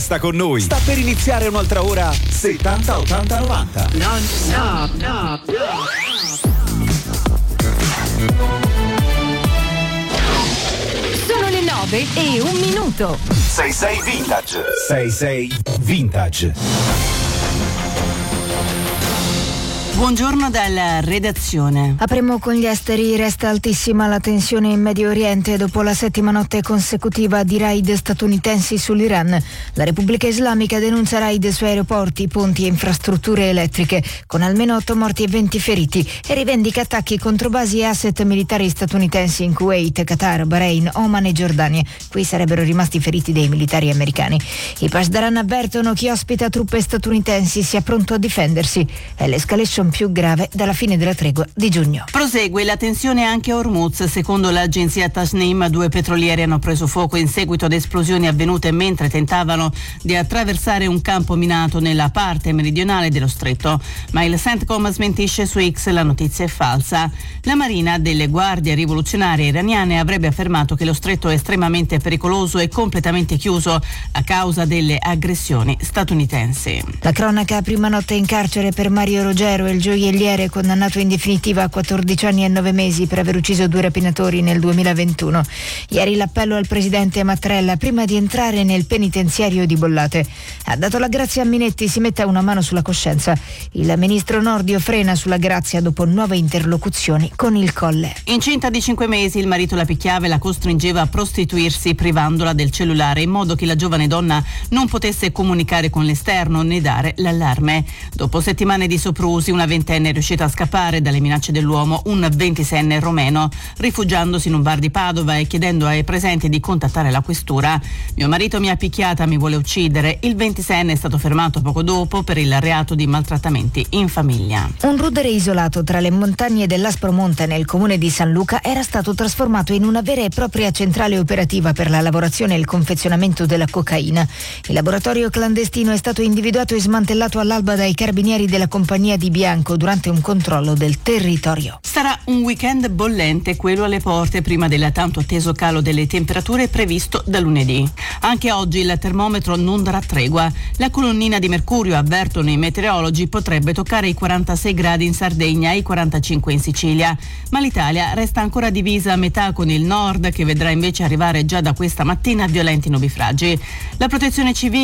Resta con noi. Sta per iniziare un'altra ora 70 80 90. Non stop, no. Sono le 9:01. 66 Vintage. 66 Vintage. Buongiorno dalla redazione. Apriamo con gli esteri. Resta altissima la tensione in Medio Oriente dopo la settima notte consecutiva di raid statunitensi sull'Iran. La Repubblica Islamica denuncia raid su aeroporti, ponti e infrastrutture elettriche, con almeno 8 morti e 20 feriti, e rivendica attacchi contro basi e asset militari statunitensi in Kuwait, Qatar, Bahrain, Oman e Giordania. Qui sarebbero rimasti feriti dei militari americani. I Pasdaran avvertono chi ospita truppe statunitensi sia pronto a difendersi. È l'escalation più grave dalla fine della tregua di giugno. Prosegue la tensione anche a Hormuz. Secondo l'agenzia Tasnim, 2 petrolieri hanno preso fuoco in seguito ad esplosioni avvenute mentre tentavano di attraversare un campo minato nella parte meridionale dello stretto. Ma il CENTCOM smentisce su X la notizia è falsa. La Marina delle Guardie Rivoluzionarie iraniane avrebbe affermato che lo stretto è estremamente pericoloso e completamente chiuso a causa delle aggressioni statunitensi. La cronaca: prima notte in carcere per Mario Rogero, il gioielliere condannato in definitiva a 14 anni e 9 mesi per aver ucciso 2 rapinatori nel 2021. Ieri l'appello al presidente Mattarella prima di entrare nel penitenziario di Bollate. Ha dato la grazia a Minetti, si metta una mano sulla coscienza. Il ministro Nordio frena sulla grazia dopo nuove interlocuzioni con il Colle. Incinta di 5 mesi, il marito la picchiava e la costringeva a prostituirsi privandola del cellulare in modo che la giovane donna non potesse comunicare con l'esterno né dare l'allarme. Dopo settimane di soprusi, una ventenne è riuscita a scappare dalle minacce dell'uomo, un 26enne romeno, rifugiandosi in un bar di Padova e chiedendo ai presenti di contattare la questura. Mio marito mi ha picchiata, mi vuole uccidere. Il 26enne è stato fermato poco dopo per il reato di maltrattamenti in famiglia. Un rudere isolato tra le montagne dell'Aspromonte nel comune di San Luca era stato trasformato in una vera e propria centrale operativa per la lavorazione e il confezionamento della cocaina. Il laboratorio clandestino è stato individuato e smantellato all'alba dai carabinieri della compagnia di Bianco durante un controllo del territorio. Sarà un weekend bollente quello alle porte prima del tanto atteso calo delle temperature previsto da lunedì. Anche oggi il termometro non darà tregua. La colonnina di mercurio, avvertono i meteorologi, potrebbe toccare i 46 gradi in Sardegna e i 45 in Sicilia. Ma l'Italia resta ancora divisa a metà, con il nord che vedrà invece arrivare già da questa mattina violenti nubifragi. La protezione civile